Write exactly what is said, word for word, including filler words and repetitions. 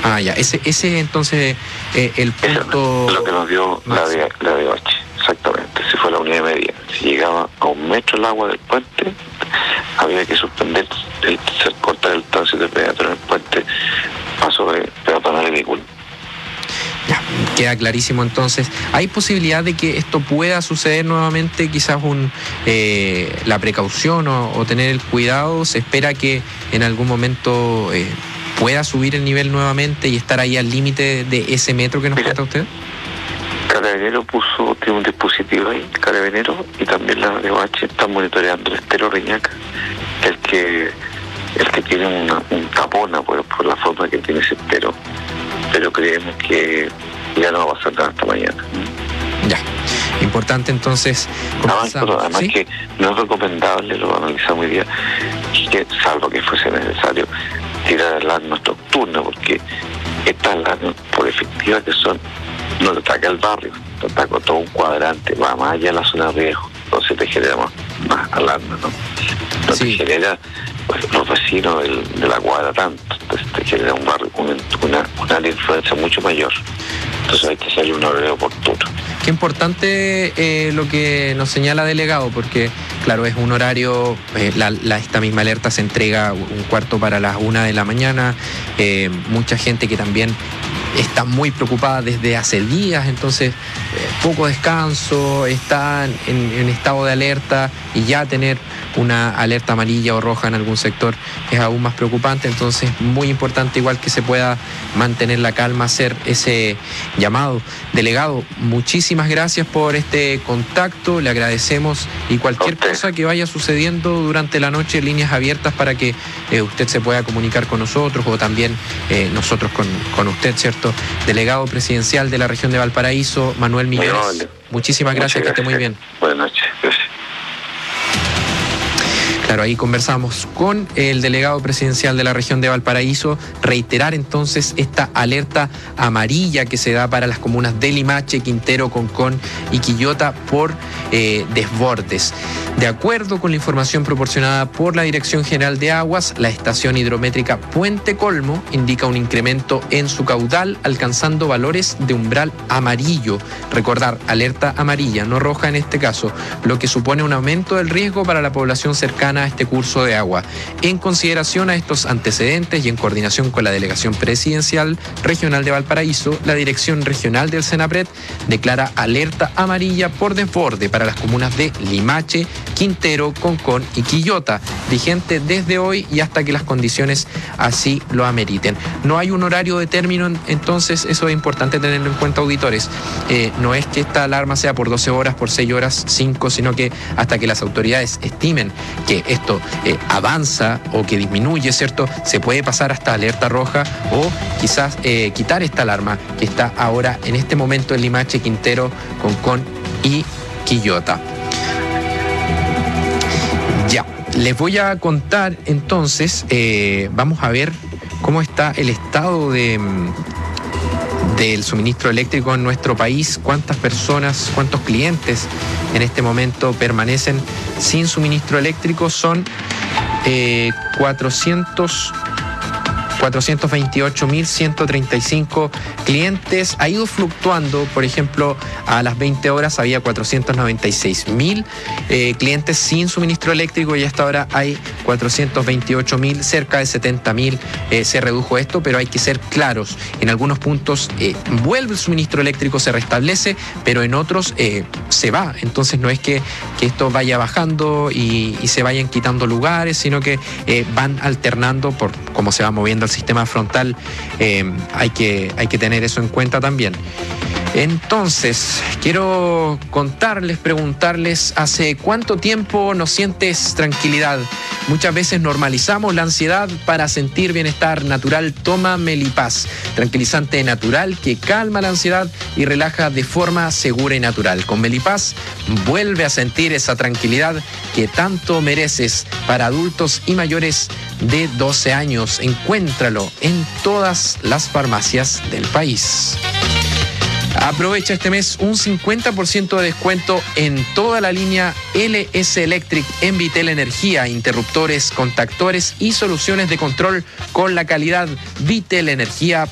Ah, ya, ese ese entonces eh, el punto... Es lo que nos dio la de, la de Oche, exactamente, si fue la unidad de medida. Si llegaba a un metro el agua del puente, había que suspender, el, cortar el tránsito peatonal en el puente, paso de peatonal y vehículo. Ya, queda clarísimo entonces. ¿Hay posibilidad de que esto pueda suceder nuevamente? Quizás un eh, la precaución o, o tener el cuidado. ¿Se espera que en algún momento eh, pueda subir el nivel nuevamente y estar ahí al límite de ese metro que nos cuenta usted? Carabinero puso, tiene un dispositivo ahí, Carabinero, y también la de O H están monitoreando el estero Reñaca, el que el que tiene una, un tapona por, por la forma que tiene ese estero, pero creemos que ya no va a pasar nada hasta mañana. Ya, importante entonces. Además, además ¿sí? que no es recomendable, lo analizamos hoy día, que salvo que fuese necesario tirar alarmas nocturnas, porque estas alarmas, por efectivas que son, no te ataca el barrio, te ataca todo un cuadrante, va más allá de la zona de riesgo, entonces te genera más, más alarma, ¿no? No sí. te genera pues, los vecinos del, de la cuadra tanto, entonces te genera un barrio, una, una, una influencia mucho mayor. Entonces hay que salir un horario oportuno. Qué importante eh, lo que nos señala delegado, porque claro, es un horario, eh, la, la, esta misma alerta se entrega un cuarto para las una de la mañana, eh, mucha gente que también está muy preocupada desde hace días, entonces eh, poco descanso, está en, en estado de alerta, y ya tener una alerta amarilla o roja en algún sector es aún más preocupante. Entonces muy importante igual que se pueda mantener la calma, hacer ese llamado. Delegado, muchísimas gracias por este contacto, le agradecemos, y cualquier okay. cosa que vaya sucediendo durante la noche, líneas abiertas para que eh, usted se pueda comunicar con nosotros, o también eh, nosotros con, con usted, ¿cierto? Delegado presidencial de la región de Valparaíso, Manuel Millones. Vale. Muchísimas gracias, gracias, que esté muy bien. Buenas noches. Gracias. Claro, ahí conversamos con el delegado presidencial de la región de Valparaíso. Reiterar entonces esta alerta amarilla que se da para las comunas de Limache, Quintero, Concón y Quillota por eh, desbordes. De acuerdo con la información proporcionada por la Dirección General de Aguas, la estación hidrométrica Puente Colmo indica un incremento en su caudal, alcanzando valores de umbral amarillo. Recordar, alerta amarilla, no roja en este caso, lo que supone un aumento del riesgo para la población cercana a este curso de agua. En consideración a estos antecedentes y en coordinación con la Delegación Presidencial Regional de Valparaíso, la Dirección Regional del Senapred declara alerta amarilla por desborde para las comunas de Limache, Quintero, Concón y Quillota, vigente desde hoy y hasta que las condiciones así lo ameriten. No hay un horario de término, entonces eso es importante tenerlo en cuenta, auditores. Eh, no es que esta alarma sea por doce horas, por seis horas, cinco, sino que hasta que las autoridades estimen que esto eh, avanza o que disminuye, ¿cierto? Se puede pasar hasta alerta roja, o quizás eh, quitar esta alarma que está ahora en este momento en Limache, Quintero, Concón y Quillota. Ya, les voy a contar entonces, eh, vamos a ver cómo está el estado de... del suministro eléctrico en nuestro país, cuántas personas, cuántos clientes en este momento permanecen sin suministro eléctrico. Son eh, cuatrocientos veintiocho mil ciento treinta y cinco clientes. Ha ido fluctuando, por ejemplo, a las veinte horas había cuatrocientos noventa y seis mil eh, clientes sin suministro eléctrico, y hasta ahora hay cuatrocientos veintiocho mil, cerca de setenta mil eh, se redujo esto, pero hay que ser claros, en algunos puntos eh, vuelve el suministro eléctrico, se restablece, pero en otros eh, se va. Entonces no es que, que esto vaya bajando y, y se vayan quitando lugares, sino que eh, van alternando por cómo se va moviendo el sistema frontal. eh, hay que, hay que tener eso en cuenta también. Entonces, quiero contarles, preguntarles, ¿hace cuánto tiempo no sientes tranquilidad? Muchas veces normalizamos la ansiedad para sentir bienestar natural. Toma Melipaz, tranquilizante natural que calma la ansiedad y relaja de forma segura y natural. Con Melipaz vuelve a sentir esa tranquilidad que tanto mereces. Para adultos y mayores de doce años, encuéntralo en todas las farmacias del país. Aprovecha este mes un cincuenta por ciento de descuento en toda la línea L S Electric en Vitel Energía, interruptores, contactores y soluciones de control con la calidad Vitel Energía.